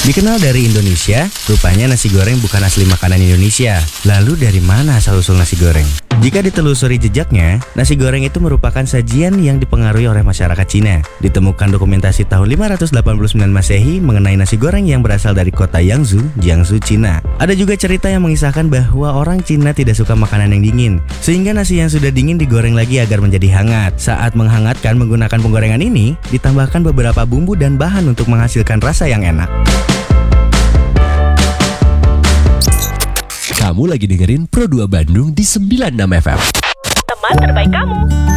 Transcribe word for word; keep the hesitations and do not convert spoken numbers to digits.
Dikenal dari Indonesia, rupanya nasi goreng bukan asli makanan Indonesia. Lalu dari mana asal-usul nasi goreng? Jika ditelusuri jejaknya, nasi goreng itu merupakan sajian yang dipengaruhi oleh masyarakat Cina. Ditemukan dokumentasi tahun lima ratus delapan puluh sembilan Masehi mengenai nasi goreng yang berasal dari kota Yangzhou, Jiangsu, Cina. Ada juga cerita yang mengisahkan bahwa orang Cina tidak suka makanan yang dingin, sehingga nasi yang sudah dingin digoreng lagi agar menjadi hangat. Saat menghangatkan menggunakan penggorengan ini, ditambahkan beberapa bumbu dan bahan untuk menghasilkan rasa yang enak. Kamu lagi dengerin Pro dua Bandung di sembilan puluh enam F M. Teman terbaik kamu.